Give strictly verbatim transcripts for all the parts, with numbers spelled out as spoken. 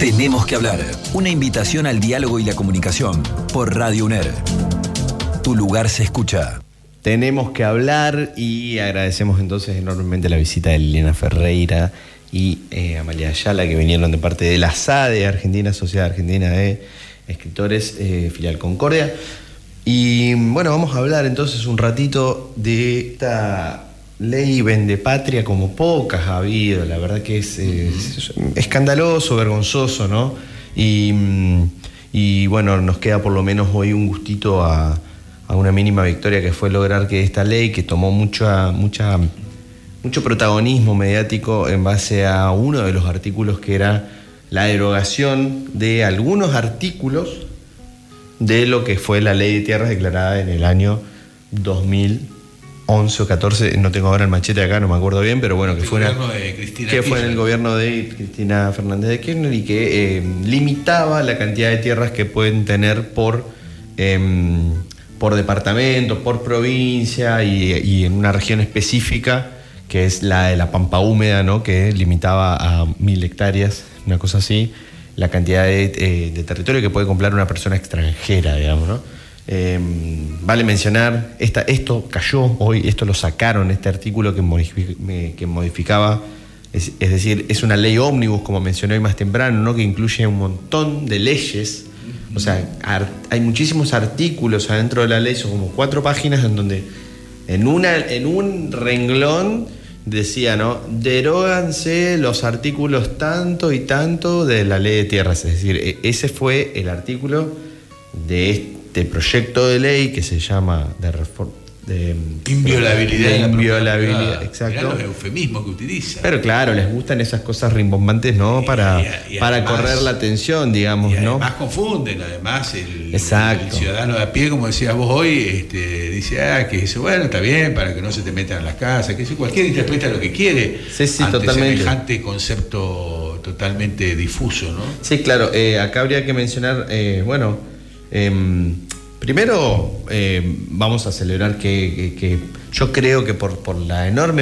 Tenemos que hablar. Una invitación al diálogo y la comunicación por Radio UNER. Tu lugar se escucha. Tenemos que hablar y agradecemos entonces enormemente la visita de Liliana Ferreira y eh, Amalia Ayala, que vinieron de parte de la S A D E Argentina, Sociedad Argentina de Escritores, eh, Filial Concordia. Y bueno, vamos a hablar entonces un ratito de esta ley vendepatria como pocas ha habido. La verdad que es, es, es escandaloso, vergonzoso, ¿no? Y, y bueno, nos queda por lo menos hoy un gustito a, a una mínima victoria, que fue lograr que esta ley, que tomó mucha, mucha, mucho protagonismo mediático en base a uno de los artículos, que era la derogación de algunos artículos de lo que fue la ley de tierras declarada en el año dos mil once o catorce, no tengo ahora el machete acá, no me acuerdo bien, pero bueno, que, fue, una, que fue en el gobierno de Cristina Fernández de Kirchner, y que eh, limitaba la cantidad de tierras que pueden tener por, eh, por departamento, por provincia y, y en una región específica, que es la de la Pampa Húmeda, ¿no? Que limitaba a mil hectáreas, una cosa así, la cantidad de, eh, de territorio que puede comprar una persona extranjera, digamos, ¿no? Eh, vale mencionar, esta, esto cayó hoy, esto lo sacaron, este artículo que, modific, que modificaba, es, es decir, es una ley ómnibus, como mencioné hoy más temprano, ¿no? Que incluye un montón de leyes, o sea, ar, hay muchísimos artículos adentro de la ley, son como cuatro páginas en donde en, una, en un renglón decía, ¿no? Deróganse los artículos tanto y tanto de la ley de tierras, es decir, ese fue el artículo de este de proyecto de ley que se llama de reforma de inviolabilidad, de inviolabilidad, exacto. Mirá los eufemismos que utilizan. Pero claro, les gustan esas cosas rimbombantes, ¿no? Para, y, y para además, correr la atención, digamos, y además, ¿no? Además confunden, además el, el ciudadano de a pie, como decías vos hoy, este, dice, ah, que eso, bueno, está bien, para que no se te metan en las casas, que eso, cualquiera interpreta lo que quiere. Sí, sí, ante totalmente. Semejante concepto totalmente difuso, ¿no? Sí, claro. Eh, acá habría que mencionar, eh, bueno, eh, primero, eh, vamos a celebrar que, que, que yo creo que por, por la enorme...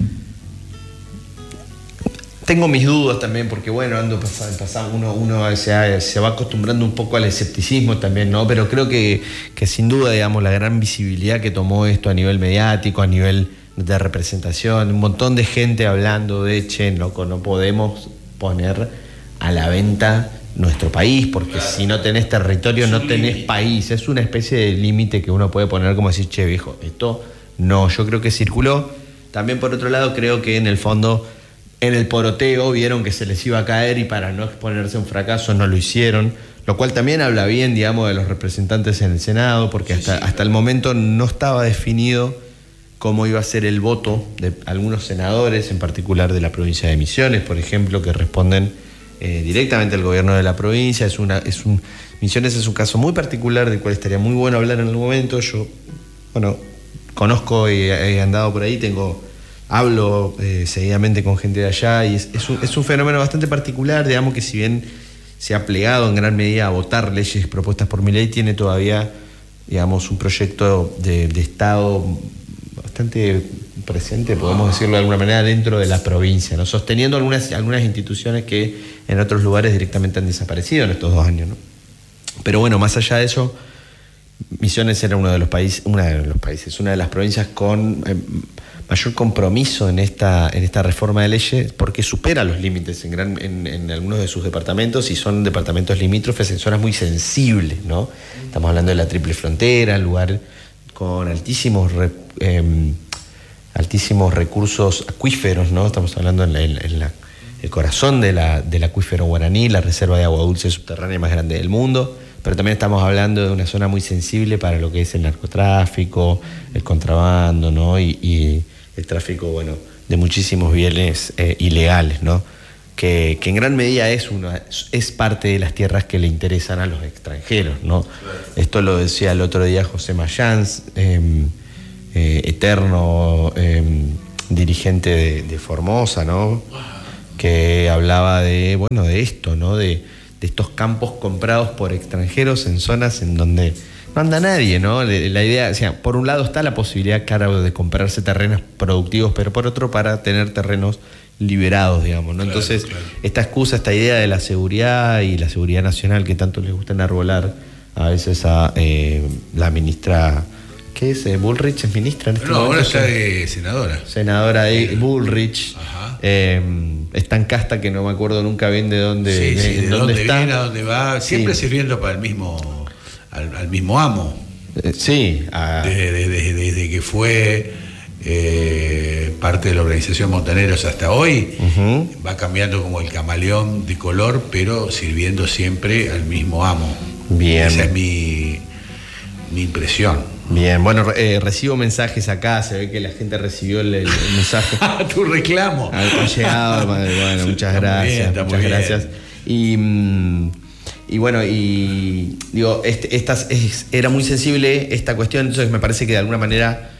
Tengo mis dudas también, porque bueno, ando pasando, uno, uno se, se va acostumbrando un poco al escepticismo también, ¿no? Pero creo que, que sin duda, digamos, la gran visibilidad que tomó esto a nivel mediático, a nivel de representación, un montón de gente hablando de, che, loco, no podemos poner a la venta nuestro país, porque claro, si no tenés territorio no tenés límite. País, es una especie de límite que uno puede poner como decir, che viejo, esto no, yo creo que circuló. También por otro lado creo que en el fondo, en el poroteo vieron que se les iba a caer y para no exponerse a un fracaso no lo hicieron, lo cual también habla bien, digamos, de los representantes en el Senado, porque sí, hasta, sí, hasta claro. el momento no estaba definido cómo iba a ser el voto de algunos senadores, en particular de la provincia de Misiones, por ejemplo, que responden Eh, directamente al gobierno de la provincia. Es una, es un, Misiones es un caso muy particular del cual estaría muy bueno hablar en algún momento. Yo, bueno, conozco y he andado por ahí, tengo, hablo eh, seguidamente con gente de allá y es, es, un, es un fenómeno bastante particular, digamos, que si bien se ha plegado en gran medida a votar leyes propuestas por Milei, tiene todavía, digamos, un proyecto de, de Estado bastante presente, podemos decirlo de alguna manera, dentro de la provincia, ¿no? Sosteniendo algunas, algunas instituciones que en otros lugares directamente han desaparecido en estos dos años, ¿no? Pero bueno, más allá de eso, Misiones era uno de los países, una de los países, una de las provincias con eh, mayor compromiso en esta, en esta reforma de leyes, porque supera los límites en, gran, en, en algunos de sus departamentos, y son departamentos limítrofes en zonas muy sensibles, ¿no? Estamos hablando de la Triple Frontera, lugar con altísimos re, eh, altísimos recursos acuíferos, ¿no? Estamos hablando en, la, en la, el corazón de la, del acuífero guaraní, la reserva de agua dulce subterránea más grande del mundo, pero también estamos hablando de una zona muy sensible para lo que es el narcotráfico, el contrabando, ¿no? Y, y el tráfico, bueno, de muchísimos bienes eh, ilegales, ¿no? Que, que en gran medida es, una, es parte de las tierras que le interesan a los extranjeros, ¿no? Esto lo decía el otro día José Mayans, eh, Eh, eterno eh, dirigente de, de Formosa, ¿no? Que hablaba de, bueno, de esto, ¿no? De, de estos campos comprados por extranjeros en zonas en donde no anda nadie, ¿no? La idea, o sea, por un lado está la posibilidad, claro, de comprarse terrenos productivos, pero por otro, para tener terrenos liberados, digamos, ¿no? Claro, Entonces, claro. esta excusa, esta idea de la seguridad y la seguridad nacional que tanto les gusta enarbolar a veces a eh, la ministra, ¿qué es? ¿Bullrich es ministra? En este No, momento? ahora está de senadora. Senadora de Bullrich. Ajá. Eh, es tan casta que no me acuerdo nunca bien de dónde, Sí, de, sí, de, de dónde, dónde está. viene, a dónde va, siempre Sí. sirviendo para el mismo, al, al mismo amo. Eh, sí. a- Desde, desde- desde que fue eh, parte de la organización Montaneros hasta hoy, Ujú. va cambiando como el camaleón de color, pero sirviendo siempre al mismo amo. Bien. Esa es mi, mi impresión. Bien, bueno, eh, recibo mensajes acá, se ve que la gente recibió el, el mensaje. Tu reclamo. Ha ha llegado, bueno, muchas Está muy gracias, bien, está muchas muy bien. gracias. Y, mm, y bueno, y digo, este, estas, es- era muy sensible esta cuestión, entonces me parece que de alguna manera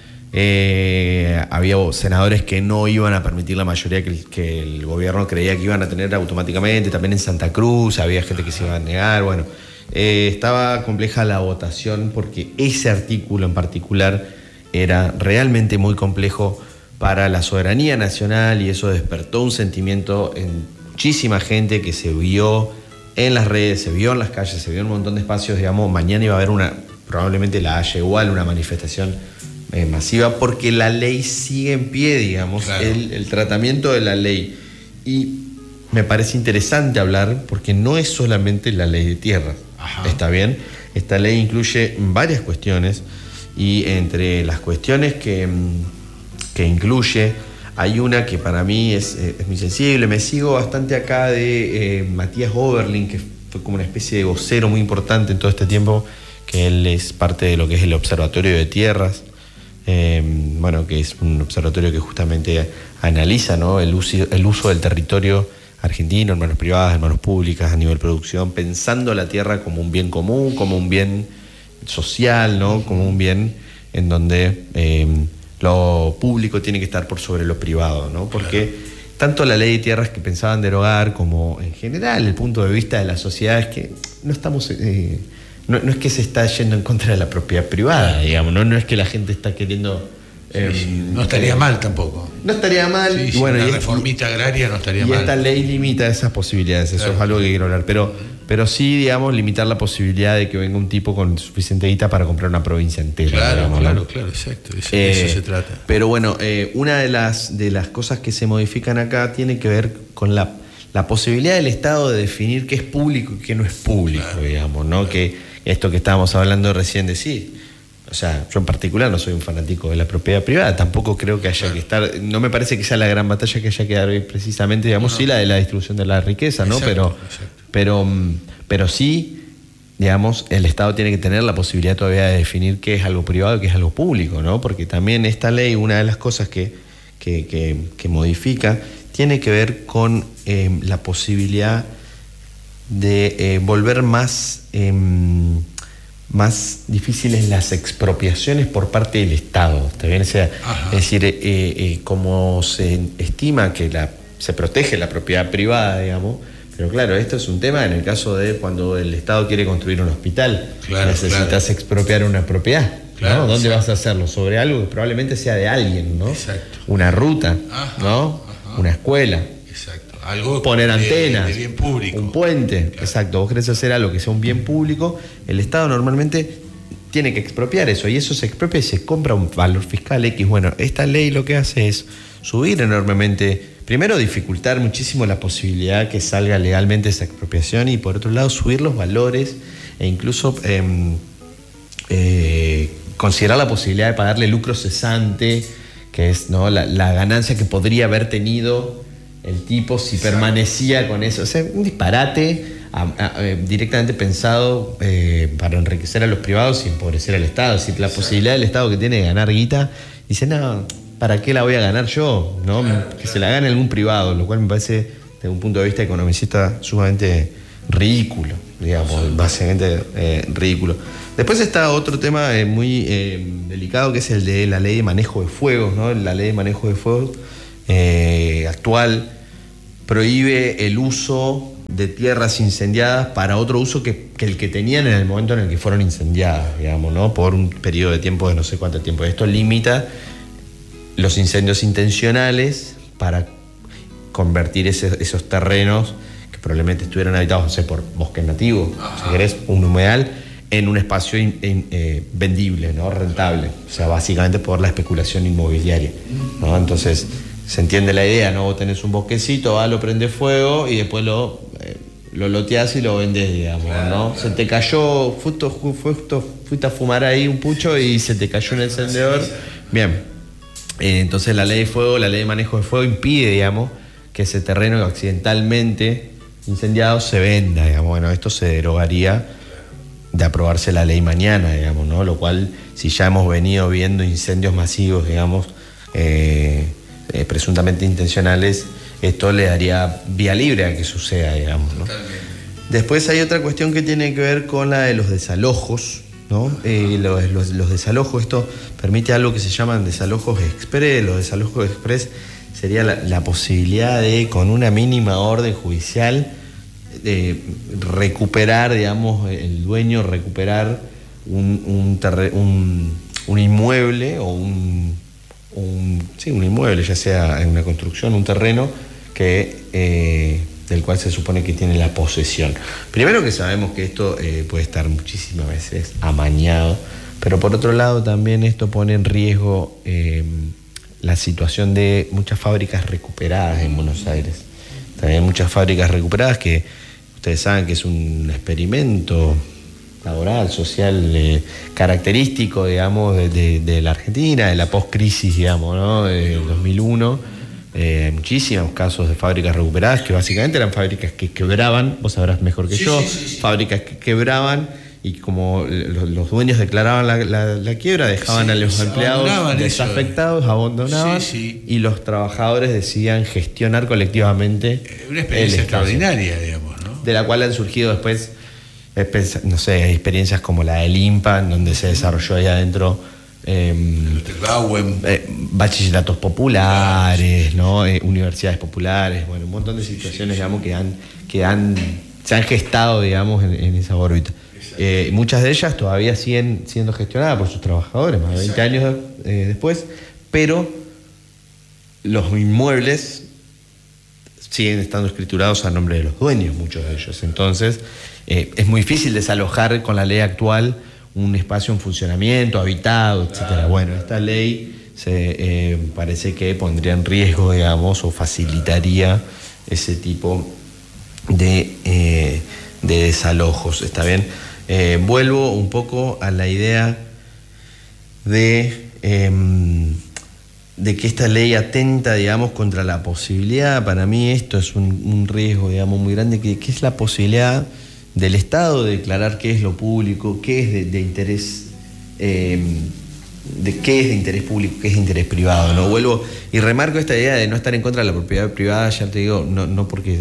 eh, había senadores que no iban a permitir la mayoría que el, que el gobierno creía que iban a tener automáticamente, también en Santa Cruz había gente que se iba a negar, bueno. Eh, estaba compleja la votación porque ese artículo en particular era realmente muy complejo para la soberanía nacional y eso despertó un sentimiento en muchísima gente que se vio en las redes, se vio en las calles, se vio en un montón de espacios, digamos, mañana iba a haber una, probablemente la haya igual, una manifestación eh, masiva porque la ley sigue en pie, digamos, Claro. el, el tratamiento de la ley. Y me parece interesante hablar porque no es solamente la ley de tierras. Ajá. ¿Está bien? Esta ley incluye varias cuestiones y entre las cuestiones que, mm, que incluye hay una que para mí es, eh, es muy sensible. Me sigo bastante acá de eh, Matías Oberlin, que fue como una especie de vocero muy importante en todo este tiempo, que él es parte de lo que es el Observatorio de Tierras. Eh, bueno, que es un observatorio que justamente analiza, ¿no?, el uso, el uso del territorio argentino en manos privadas, en manos públicas, a nivel producción, pensando la tierra como un bien común, como un bien social, ¿no?, como un bien en donde eh, lo público tiene que estar por sobre lo privado, ¿no? Porque claro, tanto la ley de tierras que pensaban derogar como en general el punto de vista de la sociedad es que no estamos... Eh, no, no es que se está yendo en contra de la propiedad privada, digamos, no, no es que la gente está queriendo... Eh, Sí, sí. No estaría eh, mal tampoco. No estaría mal. Sí, y sí, bueno, una y, reformita agraria no estaría y mal. esta ley limita esas posibilidades, eso Claro. es algo que quiero hablar. Pero, pero sí, digamos, limitar la posibilidad de que venga un tipo con suficiente guita para comprar una provincia entera. Claro, digamos, claro, ¿no? claro, exacto. Eso, Eh, eso se trata. Pero bueno, eh, una de las, de las cosas que se modifican acá tiene que ver con la, la posibilidad del Estado de definir qué es público y qué no es público, Claro. digamos, ¿no? Claro. Que esto que estábamos hablando recién de sí. O sea, yo en particular no soy un fanático de la propiedad privada, tampoco creo que haya Claro. que estar, no me parece que sea la gran batalla que haya que dar hoy precisamente, digamos, No. sí la de la distribución de la riqueza, ¿no? Exacto, Pero, exacto. pero, mm, pero sí, digamos, el Estado tiene que tener la posibilidad todavía de definir qué es algo privado y qué es algo público, ¿no? Porque también esta ley, una de las cosas que, que, que, que modifica, tiene que ver con eh, la posibilidad de eh, volver más... Eh, más difíciles las expropiaciones por parte del Estado, ¿está bien? O sea, Ajá. es decir, eh, eh, como se estima que la, se protege la propiedad privada, digamos, pero claro, esto es un tema en el caso de cuando el Estado quiere construir un hospital, Claro, necesitas claro. expropiar una propiedad, Claro, ¿no? ¿Dónde sí. vas a hacerlo? Sobre algo que probablemente sea de alguien, ¿no? Exacto. Una ruta, Ajá, ¿no? ajá. Una escuela. Exacto. Algo Poner de- antenas, de bien público. un puente, Claro. exacto. Vos querés hacer algo que sea un bien público, el Estado normalmente tiene que expropiar eso, y eso se expropia y se compra un valor fiscal X. Bueno, esta ley lo que hace es subir enormemente, primero dificultar muchísimo la posibilidad que salga legalmente esa expropiación, y por otro lado subir los valores e incluso eh, eh, considerar la posibilidad de pagarle lucro cesante, que es, ¿no?, la, la ganancia que podría haber tenido el tipo si Exacto. permanecía con eso. O sea, un disparate a, a, eh, directamente pensado eh, para enriquecer a los privados y empobrecer al Estado. Es decir, la Exacto. posibilidad del Estado que tiene de ganar guita, dice, no, ¿para qué la voy a ganar yo? ¿No? Claro, que claro. se la gane algún privado, lo cual me parece, desde un punto de vista economicista, sumamente ridículo, digamos, Sí. básicamente eh, ridículo. Después está otro tema eh, muy eh, delicado, que es el de la ley de manejo de fuegos, ¿no? La ley de manejo de fuegos eh, actual prohíbe el uso de tierras incendiadas para otro uso que, que el que tenían en el momento en el que fueron incendiadas, digamos, ¿no? Por un periodo de tiempo de no sé cuánto tiempo. Esto limita los incendios intencionales para convertir ese, esos terrenos que probablemente estuvieran habitados, no sé, por bosque nativo, Ajá. si querés, un humedal, en un espacio in, in, eh, vendible, ¿no? Rentable. O sea, básicamente por la especulación inmobiliaria, ¿no? Entonces, se entiende la idea, ¿no? Vos tenés un bosquecito, va, lo prendés fuego y después lo, eh, lo loteás y lo vendés, digamos, claro, ¿no? Claro. Se te cayó, justo, justo fuiste a fumar ahí un pucho y se te cayó un encendedor. Bien. Eh, entonces la ley de fuego, la ley de manejo de fuego impide, digamos, que ese terreno accidentalmente incendiado se venda, digamos. Bueno, esto se derogaría de aprobarse la ley mañana, digamos, ¿no? Lo cual, si ya hemos venido viendo incendios masivos, digamos, eh, eh, presuntamente intencionales, esto le daría vía libre a que suceda, digamos, ¿no? Después hay otra cuestión que tiene que ver con la de los desalojos, ¿no? Eh, los, los, los desalojos, esto permite algo que se llaman desalojos express. Los desalojos express sería la, la posibilidad de, con una mínima orden judicial, de recuperar, digamos, el dueño recuperar un, un, terre, un, un inmueble o un, un, sí, un inmueble, ya sea en una construcción, un terreno que, eh, del cual se supone que tiene la posesión. Primero que sabemos que esto eh, puede estar muchísimas veces amañado, pero por otro lado también esto pone en riesgo eh, la situación de muchas fábricas recuperadas en Buenos Aires. También muchas fábricas recuperadas que ustedes saben que es un experimento laboral, social, eh, característico, digamos, de, de, de la Argentina, de la post-crisis, digamos, ¿no? De dos mil uno. Eh, muchísimos casos de fábricas recuperadas que básicamente eran fábricas que quebraban, vos sabrás mejor que sí, yo, sí, sí, sí. Fábricas que quebraban y como los, los dueños declaraban la, la, la quiebra, dejaban sí, a los empleados desafectados, eso. abandonaban sí, sí. y los trabajadores decían gestionar colectivamente. Una experiencia extraordinaria, digamos, ¿no? De la cual han surgido después, no sé, experiencias como la del INPA, en donde se desarrolló ahí adentro eh, eh, bachilleratos populares, ¿no? eh, universidades populares, bueno, un montón de situaciones, digamos, que han, que han, se han gestado, digamos, en, en esa órbita. Eh, muchas de ellas todavía siguen siendo gestionadas por sus trabajadores, más de veinte años eh, después, pero los inmuebles siguen estando escriturados a nombre de los dueños, muchos de ellos. Entonces, eh, es muy difícil desalojar con la ley actual un espacio en funcionamiento, habitado, etcétera. Claro. Bueno, esta ley se eh, parece que pondría en riesgo, digamos, o facilitaría ese tipo de, eh, de desalojos. ¿Está bien? Eh, vuelvo un poco a la idea de, eh, de que esta ley atenta, digamos, contra la posibilidad. Para mí esto es un, un riesgo, digamos, muy grande, que, que es la posibilidad del Estado de declarar qué es lo público, qué es de, de interés, eh, de qué es de interés público, qué es de interés privado, ¿no? Vuelvo y remarco esta idea de no estar en contra de la propiedad privada, ya te digo, no, no porque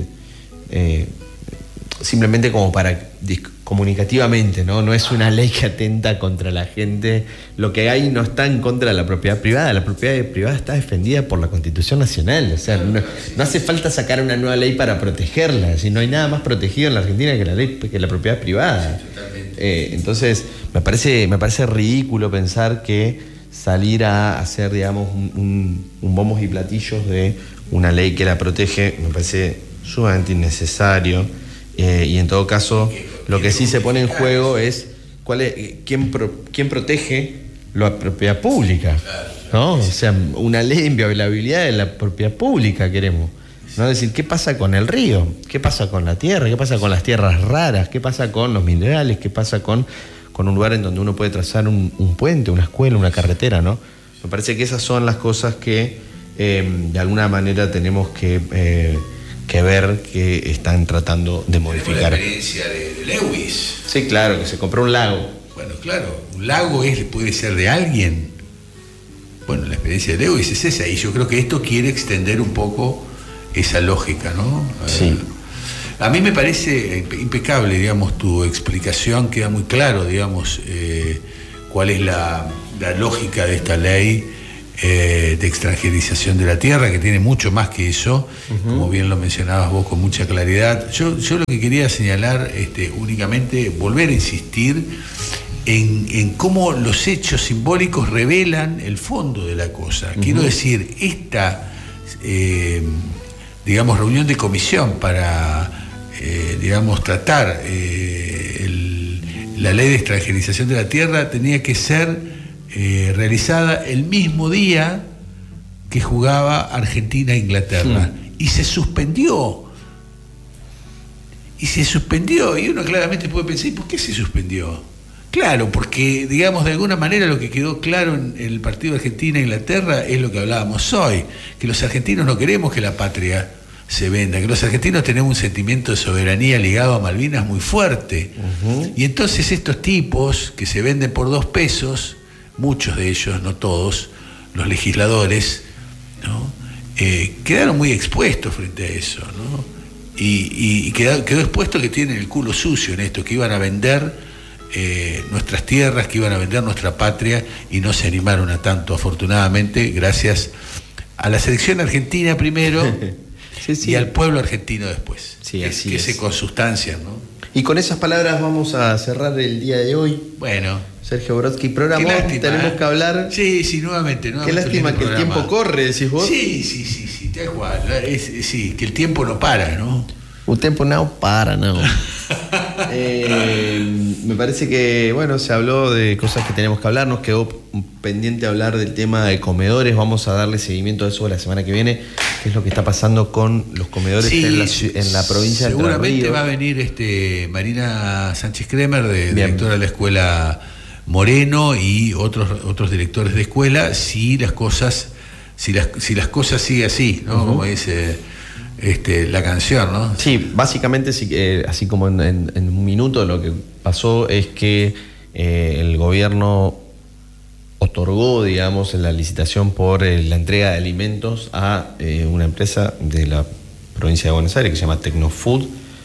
eh, simplemente como para comunicativamente, ¿no? No es una ley que atenta contra la gente. Lo que hay no está en contra de la propiedad privada. La propiedad privada está defendida por la Constitución Nacional. O sea, no, no hace falta sacar una nueva ley para protegerla. Si no hay nada más protegido en la Argentina que la ley, que la propiedad privada. Eh, entonces, me parece, me parece ridículo pensar que salir a hacer, digamos, un, un, un bombos y platillos de una ley que la protege, me parece sumamente innecesario. Eh, y en todo caso, lo que sí se pone en juego es cuál es quién, pro, quién protege la propiedad pública, ¿no? O sea, una ley de inviolabilidad de la propiedad pública queremos, ¿no? Es decir, ¿qué pasa con el río? ¿Qué pasa con la tierra? ¿Qué pasa con las tierras raras? ¿Qué pasa con los minerales? ¿Qué pasa con, con un lugar en donde uno puede trazar un, un puente, una escuela, una carretera, ¿no? Me parece que esas son las cosas que eh, de alguna manera tenemos que... Eh, que ver que están tratando de modificar. La experiencia de, de Lewis. Sí, claro, que se compró un lago. Bueno, claro, un lago es, puede ser de alguien. Bueno, la experiencia de Lewis es esa, y yo creo que esto quiere extender un poco esa lógica, ¿no? Sí. Eh, a mí me parece impecable, digamos, tu explicación, queda muy claro, digamos, eh, cuál es la, la lógica de esta ley. Eh, de extranjerización de la tierra, que tiene mucho más que eso, uh-huh. como bien lo mencionabas vos con mucha claridad. Yo, yo lo que quería señalar, este, únicamente volver a insistir en, en cómo los hechos simbólicos revelan el fondo de la cosa. Uh-huh. Quiero decir, esta eh, digamos, reunión de comisión para, eh, digamos, tratar eh, el, la ley de extranjerización de la tierra, tenía que ser eh, realizada el mismo día que jugaba Argentina e Inglaterra. Sí. Y se suspendió. Y se suspendió. Y uno claramente puede pensar, ¿y por qué se suspendió? Claro, porque, digamos, de alguna manera lo que quedó claro en el partido Argentina-Inglaterra es lo que hablábamos hoy, que los argentinos no queremos que la patria se venda, que los argentinos tenemos un sentimiento de soberanía ligado a Malvinas muy fuerte. Uh-huh. Y entonces estos tipos que se venden por dos pesos, muchos de ellos, no todos, los legisladores, ¿no? eh, quedaron muy expuestos frente a eso, ¿no? Y, y quedó, quedó expuesto que tienen el culo sucio en esto, que iban a vender eh, nuestras tierras, que iban a vender nuestra patria, y no se animaron a tanto, afortunadamente, gracias a la selección argentina primero sí, sí. y al pueblo argentino después, sí, que, así que es. se consustancian, ¿no? Y con esas palabras vamos a cerrar el día de hoy. Bueno, Sergio Brodsky, programa, tenemos ¿eh? que hablar. Sí, sí, nuevamente. nuevamente Qué lástima que programa. El tiempo corre, decís vos. Sí, sí, sí, sí, tal cual. Es, sí, que el tiempo no para, ¿no? El tiempo no para, no. eh, me parece que, bueno, se habló de cosas que tenemos que hablar. Nos quedó pendiente hablar del tema de comedores. Vamos a darle seguimiento a eso la semana que viene, qué es lo que está pasando con los comedores sí, en, la, en la provincia de Entre Ríos. Seguramente va a venir este Marina Sánchez Kremer, de, directora de la escuela Moreno, y otros otros directores de escuela, si las cosas si las si las cosas sigue así, ¿no? Uh-huh. Como dice este la canción, ¿no? Sí, básicamente sí, eh, así como en, en, en un minuto lo que pasó es que eh, el gobierno otorgó, digamos, en la licitación por eh, la entrega de alimentos a eh, una empresa de la provincia de Buenos Aires que se llama Tecnofood,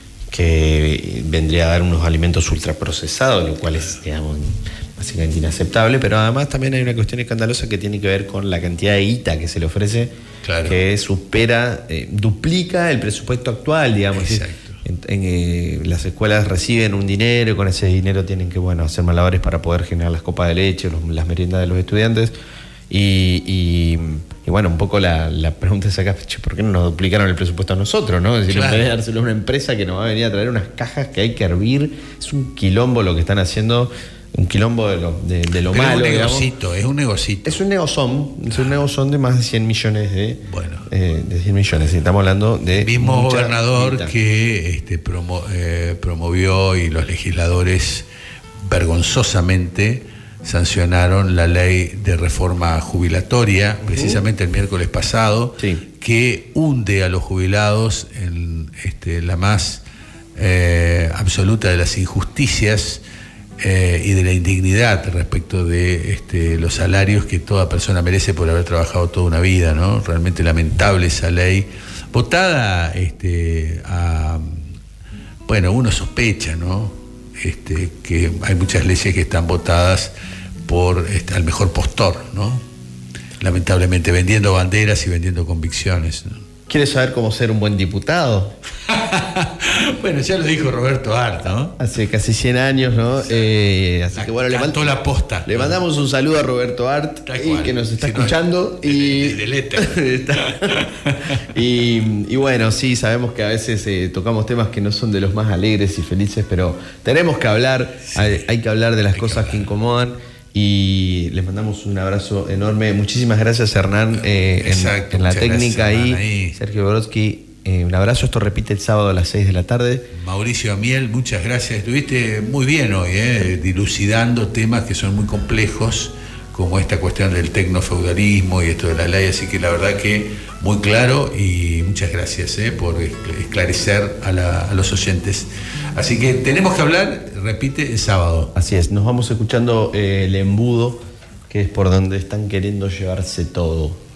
que vendría a dar unos alimentos ultraprocesados, lo cual es, digamos, básicamente inaceptable, pero además también hay una cuestión escandalosa que tiene que ver con la cantidad de guita que se le ofrece, claro. que supera, eh, duplica el presupuesto actual, digamos. Exacto. En, en, eh, las escuelas reciben un dinero y con ese dinero tienen que, bueno, hacer malabares para poder generar las copas de leche, los, las meriendas de los estudiantes. Y, y, y bueno, un poco la, la pregunta es acá, ¿por qué no nos duplicaron el presupuesto a nosotros, no? Es decir, claro. en vez de dárselo a una empresa que nos va a venir a traer unas cajas que hay que hervir, es un quilombo lo que están haciendo, un quilombo de lo, de, de lo Pero malo. Es un negocito, es un negocito. Es un negozón, es un negozón de más de cien millones de, bueno. eh, de cien millones, estamos hablando de... El mismo gobernador guita. que este, promo, eh, promovió, y los legisladores vergonzosamente sancionaron la ley de reforma jubilatoria, uh-huh. precisamente el miércoles pasado, sí. que hunde a los jubilados en este, la más eh, absoluta de las injusticias eh, y de la indignidad respecto de este, los salarios que toda persona merece por haber trabajado toda una vida, ¿no? Realmente lamentable esa ley, votada este, a... Bueno, uno sospecha, ¿no? Este, que hay muchas leyes que están votadas por este, al mejor postor, ¿no? Lamentablemente, vendiendo banderas y vendiendo convicciones, ¿no? ¿Quieres saber cómo ser un buen diputado? Bueno, ya lo dijo Roberto Art, ¿no? Hace casi cien años, ¿no? Eh, así la, que bueno, le, mand- la posta, le mandamos un saludo a Roberto Art, y que nos está si escuchando. No, y, desde el éter. y, y bueno, sí, sabemos que a veces eh, tocamos temas que no son de los más alegres y felices, pero tenemos que hablar, sí, hay, hay que hablar de las cosas que, que incomodan. Y les mandamos un abrazo enorme. Muchísimas gracias, Hernán, eh, Exacto, en, en la técnica gracias, ahí. ahí. Sergio Brodsky, eh, un abrazo. Esto repite el sábado a las seis de la tarde. Mauricio Amiel, muchas gracias. Estuviste muy bien hoy, eh, dilucidando temas que son muy complejos, como esta cuestión del tecnofeudalismo y esto de la ley. Así que la verdad que muy claro, y muchas gracias eh, por esclarecer a, la, a los oyentes. Así que tenemos que hablar, repite, el sábado. Así es, nos vamos escuchando eh, El Embudo, que es por donde están queriendo llevarse todo.